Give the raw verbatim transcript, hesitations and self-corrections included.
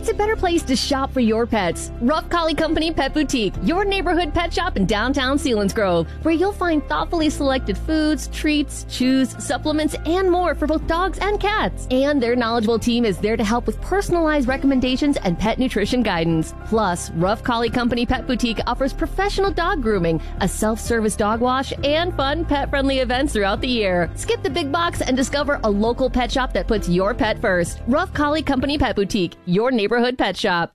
it's a better place to shop for your pets. Rough Collie Company Pet Boutique, your neighborhood pet shop in downtown Selinsgrove, where you'll find thoughtfully selected foods, treats, chews, supplements, and more for both dogs and cats. And their knowledgeable team is there to help with personalized recommendations and pet nutrition guidance. Plus, Rough Collie Company Pet Boutique offers professional dog grooming, a self-service dog wash, and fun pet-friendly events throughout the year. Skip the big box and discover a local pet shop that puts your pet first. Rough Collie Company Pet Boutique, your neighborhood pet shop.